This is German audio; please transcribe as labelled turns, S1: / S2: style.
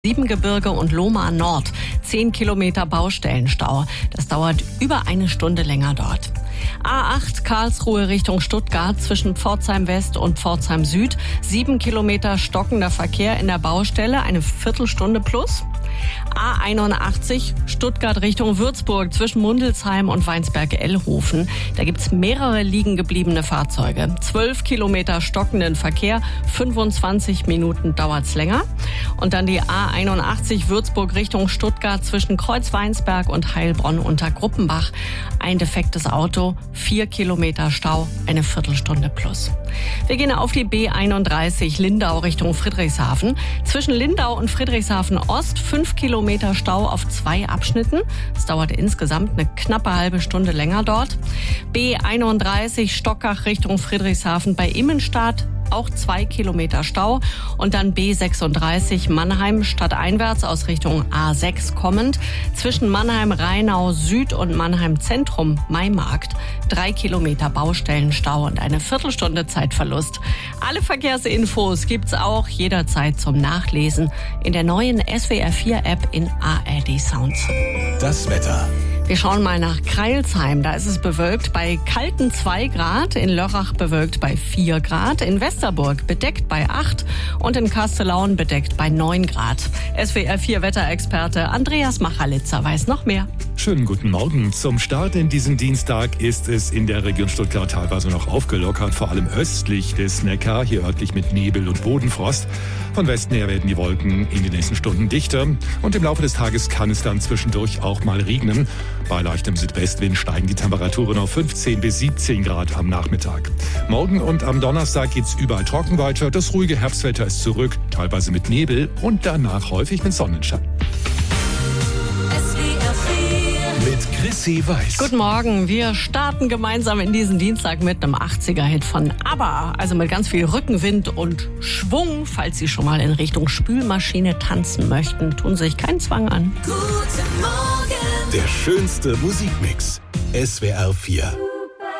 S1: Siebengebirge und Lohmar Nord. 10 Kilometer Baustellenstau. Das dauert über eine Stunde länger dort. A8 Karlsruhe Richtung Stuttgart zwischen Pforzheim West und Pforzheim Süd. 7 Kilometer stockender Verkehr in der Baustelle, eine Viertelstunde plus. A81 Stuttgart Richtung Würzburg zwischen Mundelsheim und Weinsberg-Ellhofen. Da gibt's mehrere liegen gebliebene Fahrzeuge. 12 Kilometer stockenden Verkehr, 25 Minuten dauert's länger. Und dann die A81 Würzburg Richtung Stuttgart zwischen Kreuzweinsberg und Heilbronn unter Gruppenbach. Ein defektes Auto, 4 Kilometer Stau, eine Viertelstunde plus. Wir gehen auf die B31 Lindau Richtung Friedrichshafen. Zwischen Lindau und Friedrichshafen Ost 5 Kilometer Stau auf 2 Abschnitten. Es dauert insgesamt eine knappe halbe Stunde länger dort. B31 Stockach Richtung Friedrichshafen bei Immenstadt. Auch 2 Kilometer Stau. Und dann B36 Mannheim stadteinwärts aus Richtung A6 kommend. Zwischen Mannheim Rheinau Süd und Mannheim Zentrum Maimarkt 3 Kilometer Baustellenstau und eine Viertelstunde Zeitverlust. Alle Verkehrsinfos gibt's auch jederzeit zum Nachlesen in der neuen SWR4 App in ARD Sounds.
S2: Das Wetter.
S1: Wir schauen mal nach Crailsheim. Da ist es bewölkt bei kalten 2 Grad, in Lörrach bewölkt bei 4 Grad, in Westerburg bedeckt bei 8 und in Kastellaun bedeckt bei 9 Grad. SWR4 Wetterexperte Andreas Machalitzer weiß noch mehr.
S3: Schönen guten Morgen. Zum Start in diesen Dienstag ist es in der Region Stuttgart teilweise noch aufgelockert, vor allem östlich des Neckar, hier örtlich mit Nebel und Bodenfrost. Von Westen her werden die Wolken in den nächsten Stunden dichter und im Laufe des Tages kann es dann zwischendurch auch mal regnen. Bei leichtem Südwestwind steigen die Temperaturen auf 15 bis 17 Grad am Nachmittag. Morgen und am Donnerstag geht's überall trocken weiter. Das ruhige Herbstwetter ist zurück, teilweise mit Nebel und danach häufig mit Sonnenschein.
S2: Mit Chrissy Weiß.
S1: Guten Morgen, wir starten gemeinsam in diesen Dienstag mit einem 80er-Hit von ABBA. Also mit ganz viel Rückenwind und Schwung. Falls Sie schon mal in Richtung Spülmaschine tanzen möchten, tun Sie sich keinen Zwang an.
S2: Der schönste Musikmix. SWR4.